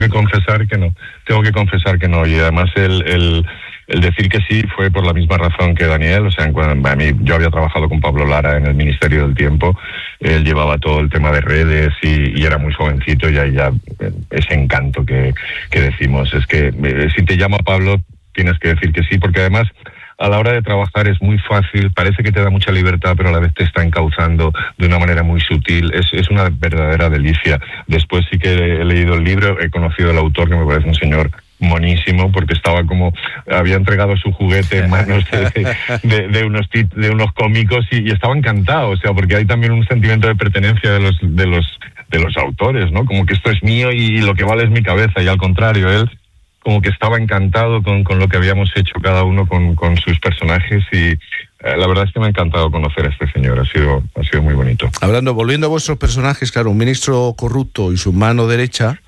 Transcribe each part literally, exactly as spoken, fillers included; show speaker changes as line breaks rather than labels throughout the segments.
que confesar que no, tengo que confesar que no, y además el, el, el decir que sí fue por la misma razón que Daniel. O sea, en cuando, a mí, yo había trabajado con Pablo Lara en el Ministerio del Tiempo, él llevaba todo el tema de redes y, y era muy jovencito, y ahí ya ese encanto que, que decimos, es que eh, si te llama Pablo tienes que decir que sí, porque además a la hora de trabajar es muy fácil, parece que te da mucha libertad, pero a la vez te está encauzando de una manera muy sutil. Es, es una verdadera delicia. Después sí que he leído el libro, he conocido al autor, que me parece un señor monísimo, porque estaba como, había entregado su juguete en manos de, de, de unos tit, de unos cómicos, y, y estaba encantado, o sea, porque hay también un sentimiento de pertenencia de los de los de los autores, ¿no? Como que esto es mío y lo que vale es mi cabeza, y al contrario, él como que estaba encantado con, con lo que habíamos hecho cada uno con, con sus personajes, y eh, la verdad es que me ha encantado conocer a este señor, ha sido, ha sido muy bonito.
Hablando, volviendo a vuestros personajes, claro, un ministro corrupto y su mano derecha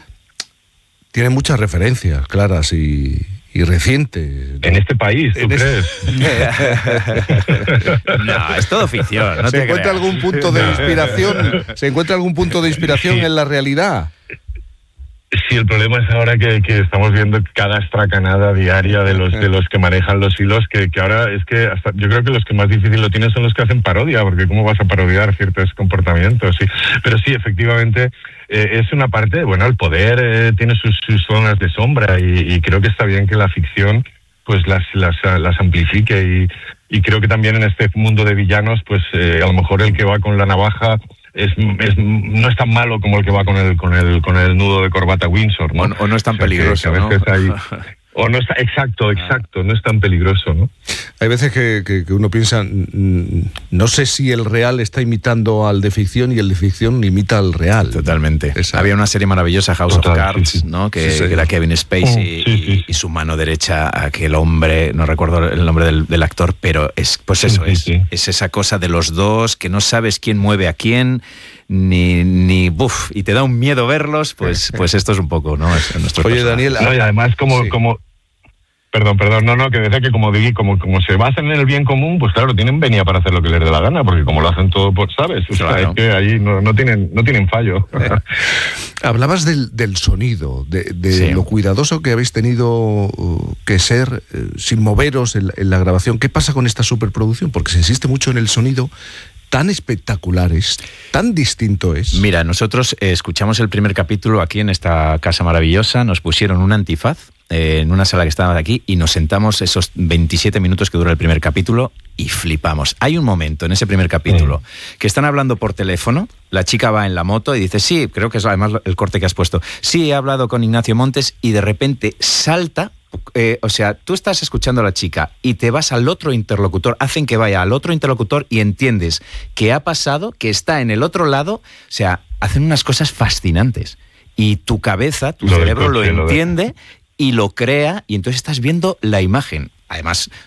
tiene muchas referencias claras y, y recientes, ¿no?
En este país, ¿tú
en
crees?
Este... no, es todo ficción. No
¿Se
te
encuentra
creas.
algún punto de inspiración? ¿Se encuentra algún punto de inspiración en la realidad?
Sí, el problema es ahora que, que estamos viendo cada estracanada diaria de los de los que manejan los hilos, que, que ahora es que hasta yo creo que los que más difícil lo tienen son los que hacen parodia, porque ¿cómo vas a parodiar ciertos comportamientos? Sí. Pero sí, efectivamente, eh, es una parte, bueno, el poder eh, tiene sus, sus zonas de sombra, y, y creo que está bien que la ficción pues las las, las amplifique, y, y creo que también en este mundo de villanos, pues eh, a lo mejor el que va con la navaja Es, es, no es tan malo como el que va con el con el con el nudo de corbata Windsor, ¿no?
O, o no es tan
o sea,
peligroso,
que, que a veces
¿no?
hay, o no está, exacto, exacto, no es tan peligroso, ¿no?
Hay veces que, que, que uno piensa, no sé si el real está imitando al de ficción y el de ficción imita al real.
Totalmente.
Esa.
Había una serie maravillosa, House
Total,
of Cards,
sí, sí.
¿no? Que,
Sí, sí.
que era Kevin Spacey,
Oh, sí, sí.
y, y su mano derecha, aquel hombre, no recuerdo el nombre del, del actor, pero es pues eso,
Sí,
es,
sí, sí.
es esa cosa de los dos, que no sabes quién mueve a quién, ni, ni buf, y te da un miedo verlos, pues, pues esto es un poco, ¿no? Es nuestro
Oye,
personaje.
Daniel,
No, y además como
Sí.
como Perdón, perdón, no, no, que decía que como digo, como, como se basan en el bien común, pues claro, tienen venia para hacer lo que les dé la gana, porque como lo hacen todo, pues, ¿sabes? O sea,
Claro.
es que ahí no, no tienen no tienen fallo.
hablabas del, del sonido, de, de
Sí.
lo cuidadoso que habéis tenido uh, que ser eh, sin moveros en, en la grabación. ¿Qué pasa con esta superproducción? Porque se insiste mucho en el sonido. Tan espectacular es, tan distinto es.
Mira, nosotros eh, escuchamos el primer capítulo aquí en esta casa maravillosa, nos pusieron un antifaz eh, en una sala que estaba aquí, y nos sentamos esos veintisiete minutos que dura el primer capítulo y flipamos. Hay un momento en ese primer capítulo mm. que están hablando por teléfono, la chica va en la moto y dice, sí, creo que es además el corte que has puesto, sí, he hablado con Ignacio Montes, y de repente salta. Eh, o sea, tú estás escuchando a la chica y te vas al otro interlocutor, hacen que vaya al otro interlocutor y entiendes que ha pasado, que está en el otro lado, o sea, hacen unas cosas fascinantes. Y tu cabeza, tu
lo
cerebro
coche,
lo entiende
lo de...
y lo crea, y entonces estás viendo la imagen. Además,